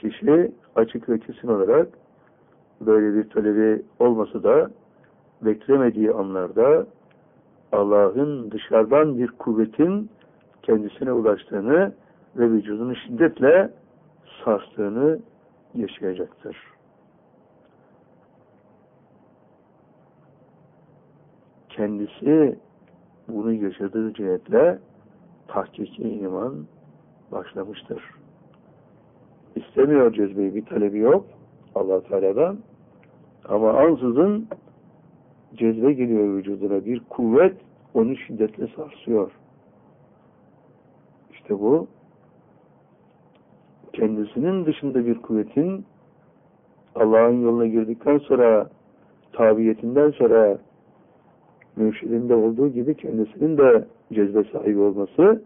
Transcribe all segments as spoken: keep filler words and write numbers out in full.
Kişi açık ve kesin olarak böyle bir talebi olmasa da beklemediği anlarda Allah'ın dışarıdan bir kuvvetin kendisine ulaştığını ve vücudunu şiddetle sarstığını yaşayacaktır. Kendisi bunu yaşadığı cihetle tahkiki iman başlamıştır. İstemiyor cezbeyi, bir talebi yok Allah Teala'dan, ama ansızın cezbe geliyor vücuduna, bir kuvvet onu şiddetle sarsıyor. İşte bu kendisinin dışında bir kuvvetin Allah'ın yoluna girdikten sonra, tabiyetinden sonra mürşidinde olduğu gibi kendisinin de cezbe sahibi olması,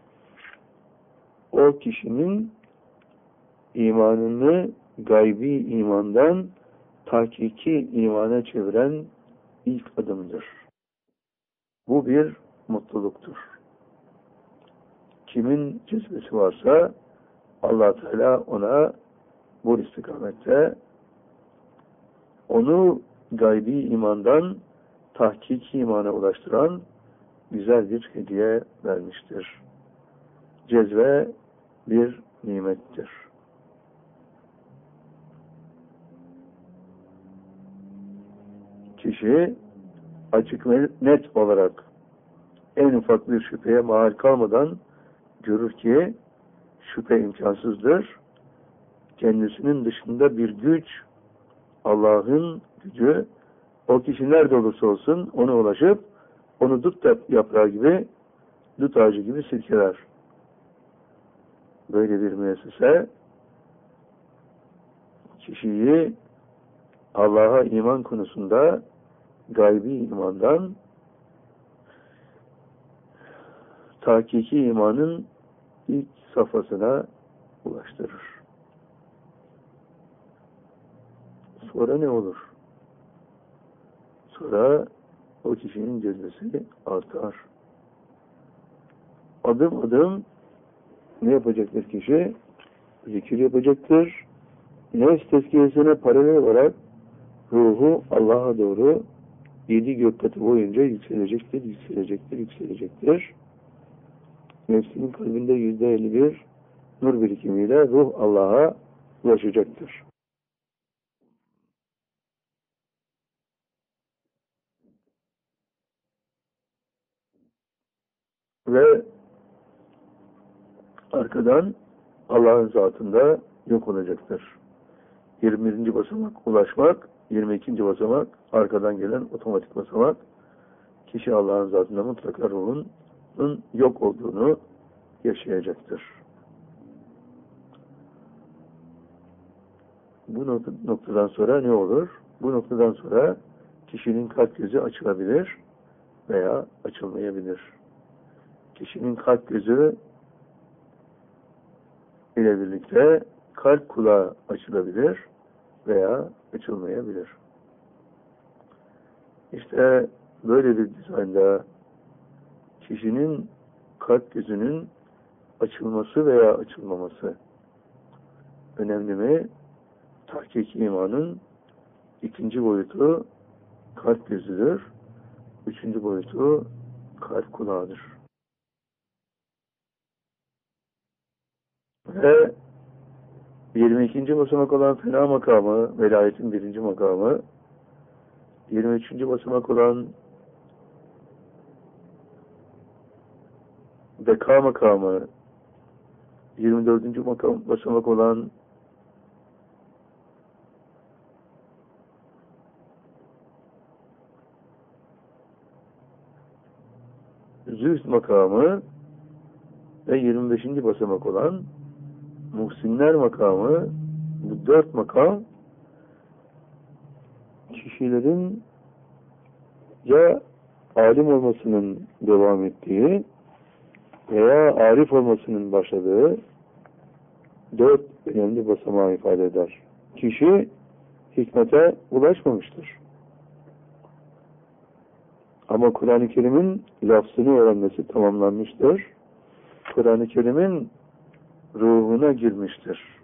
o kişinin imanını gaybi imandan tahkiki imana çeviren ilk adımdır. Bu bir mutluluktur. Kimin cezbesi varsa Allah Teala ona bu istikamette onu gaybi imandan tahkiki imana ulaştıran güzel bir hediye vermiştir. Cezbe bir nimettir. Kişi açık ve net olarak en ufak bir şüpheye mahal kalmadan görür ki şüphe imkansızdır. Kendisinin dışında bir güç, Allah'ın gücü, o kişi nerede olursa olsun ona ulaşıp onu dut yaprağı gibi, dut ağacı gibi silkeler. Böyle bir müessese kişiyi Allah'a iman konusunda gaybi imandan tahkiki imanın ilk safhasına ulaştırır. Sonra ne olur? Sonra o kişinin cezbesi artar. Adım adım ne yapacaktır kişi? Zikir yapacaktır. Nefs tezkiyesine paralel olarak ruhu Allah'a doğru yedi gök katı boyunca yükselecektir, yükselecektir, yükselecektir. Nefsinin kalbinde yüzde elli bir nur birikimiyle ruh Allah'a ulaşacaktır. Ve arkadan Allah'ın zatında yok olacaktır. yirmi birinci basamak ulaşmak, yirmi ikinci basamak arkadan gelen otomatik basamak, kişi Allah'ın zatında mutlaka ruhun yok olduğunu yaşayacaktır. Bu noktadan sonra ne olur? Bu noktadan sonra kişinin kalp gözü açılabilir veya açılmayabilir. Kişinin kalp gözü ile birlikte kalp kulağı açılabilir veya açılmayabilir. İşte böyle bir dizaynda kişinin kalp gözünün açılması veya açılmaması önemli mi? Tahkik imanın ikinci boyutu kalp gözüdür. Üçüncü boyutu kalp kulağıdır. Ve yirmi ikinci basamak olan fena makamı, velayetin birinci makamı, yirmi üçüncü basamak olan beka makamı, yirmi dördüncü makam, basamak olan zühd makamı ve yirmi beşinci basamak olan muhsinler makamı, bu dört makam kişilerin ya alim olmasının devam ettiği veya arif olmasının başladığı dört önemli basamağı ifade eder. Kişi hikmete ulaşmamıştır. Ama Kur'an-ı Kerim'in lafzını öğrenmesi tamamlanmıştır. Kur'an-ı Kerim'in ruhuna girmiştir.